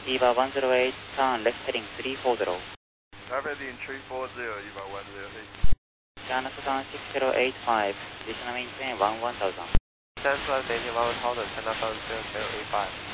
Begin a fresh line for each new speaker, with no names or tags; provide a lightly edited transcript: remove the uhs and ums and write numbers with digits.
EVA 108, turn left heading 340.
Left heading 340, EVA 108.
China Sudan 6085, additional maintain 11000.
That's what Daisy Tower, China South 0085.